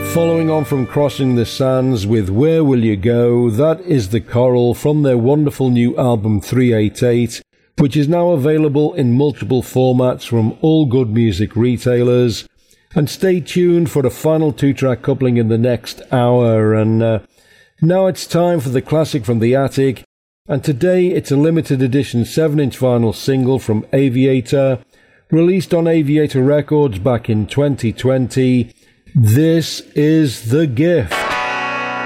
Following on from Crossing the Sands with Where Will You Go, that is The Coral from their wonderful new album 388, which is now available in multiple formats from all good music retailers. And stay tuned for the final two-track coupling in the next hour. And now it's time for the classic from the attic. And today it's a limited edition 7-inch vinyl single from Aviator, released on Aviator Records back in 2020. This is The Gift.